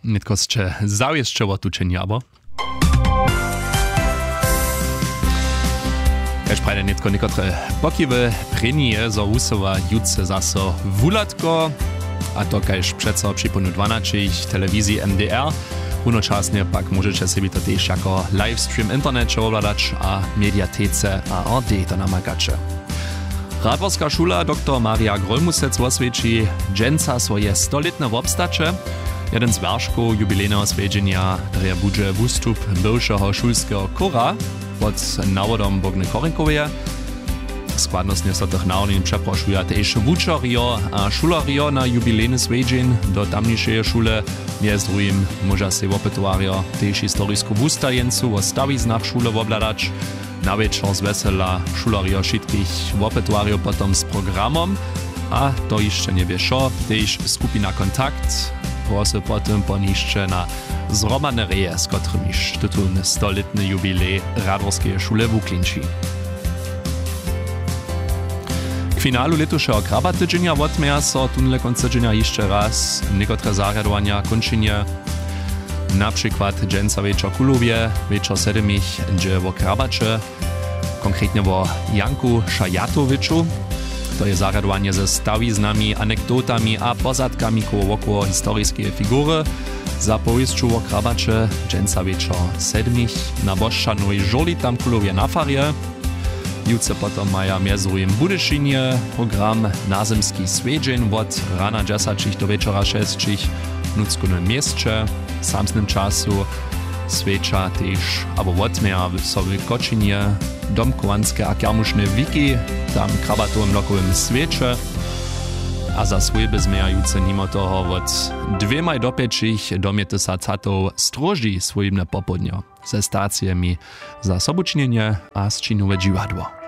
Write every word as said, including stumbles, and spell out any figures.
Nitko ste zaujeszcze otučení, abo? Kaž prajde nitko nikotre pokiwy prenie zo Husova jutce zaso wulatko, a to kaž přeco připonu dvanásť telewizji M D R. Runočasne pak môžete si to tiež ako livestream internecie ovladač a mediatece A R D to namakače. Radworská šula doktor Maria Grolmusec osvedčí dženca svoje stolitne obstače. Jeden z verškov jubilejného svedženia je budže výstup bywšeho šulského kora pod návodom Bogne Korinkowie. Składnostne sa tých návodnín přeprošuja tež wučario a šulario na jubilejny svedžin do tamnišeje šule. Miez druhým môža si opetovario tež historisku wustajencu o staviznách šule obľadač. Na večer z vesela šulario všetkých opetovario potom s programom. A to ešte nevie šo, tež skupina Kontakt prosy potom ponišče na zromadne reje, s ktorýmiž tutun stolitny jubilej Radworskej šule vuklinčí. K finálu letušeho krabatydženia odmeja so tunle koncydženia ešte raz niekotre zariadovania končenie. Napríklad dženca večer Kulovie, večer sedemich, dže vo krabače, konkrétne vo Janku Šajatoviču. To je zariadovanie ze stawiznami, anekdotami a pozadkami koło historijskiej figury. Za powieściu o krabacze dženca večer sedmich na Boščanovej žoli tam Kulovie na farie. Jutce potom maja mezrujem Budyšinie, program Nazemski svedžen od rana dziesięć do večera šesť v Nuckunym miestče, samsnym času sveča tež, abo odmeja sobie Kočinie, domkovanské a kermušné wiki, tam krabatovým lokovým sveče. A za svoj bezmejajúce nimo toho od dvema do pečich domiete sa catov stroží svojimne popodňo ze stáciemi za sobučnenie a z činové dživadło.